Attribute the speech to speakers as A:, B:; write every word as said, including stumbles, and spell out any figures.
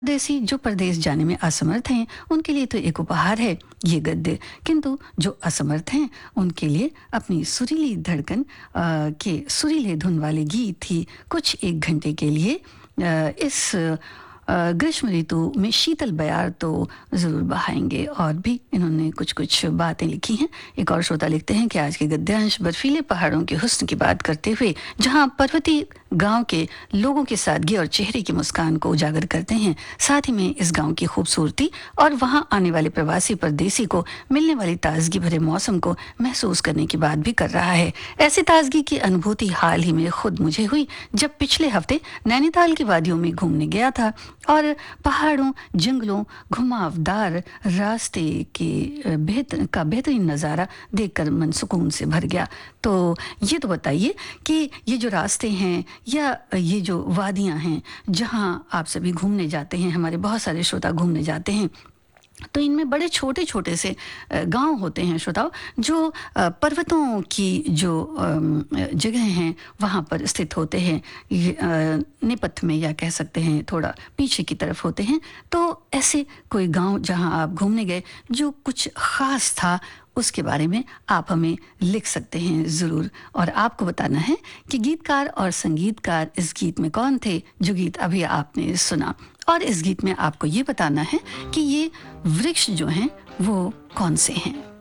A: देसी जो परदेश जाने में असमर्थ हैं उनके लिए तो एक उपहार है ये गद्य, किंतु जो असमर्थ हैं उनके लिए अपनी सुरीली धड़कन अ, के सुरीले धुन वाले गीत ही कुछ एक घंटे के लिए अ, इस अ, ग्रीष्म ऋतु में शीतल बयार तो ज़रूर बहाएंगे। और भी इन्होंने कुछ कुछ बातें लिखी हैं। एक और श्रोता लिखते हैं कि आज के गद्यांश बर्फीले पहाड़ों के हुस्न की बात करते हुए जहां पर्वतीय गांव के लोगों की सादगी और चेहरे की मुस्कान को उजागर करते हैं, साथ ही में इस गांव की खूबसूरती और वहां आने वाले प्रवासी परदेसी को मिलने वाली ताजगी भरे मौसम को महसूस करने की बात भी कर रहा है। ऐसी ताजगी की अनुभूति हाल ही में खुद मुझे हुई जब पिछले हफ्ते नैनीताल की वादियों में घूमने गया था और पहाड़ों, जंगलों, घुमावदार रास्ते के बेहतर का बेहतरीन नज़ारा देखकर मन सुकून से भर गया। तो ये तो बताइए कि ये जो रास्ते हैं या ये जो वादियां हैं जहां आप सभी घूमने जाते हैं, हमारे बहुत सारे श्रोता घूमने जाते हैं, तो इनमें बड़े छोटे छोटे से गांव होते हैं श्रोताओ, जो अ, पर्वतों की जो अम, जगह हैं वहाँ पर स्थित होते हैं। ये, अ, नेपथ्य में या कह सकते हैं थोड़ा पीछे की तरफ होते हैं। तो ऐसे कोई गांव जहां आप घूमने गए जो कुछ ख़ास था, उसके बारे में आप हमें लिख सकते हैं ज़रूर। और आपको बताना है कि गीतकार और संगीतकार इस गीत में कौन थे जो गीत अभी आपने सुना। और इस गीत में आपको ये बताना है कि ये वृक्ष जो हैं वो कौन से हैं।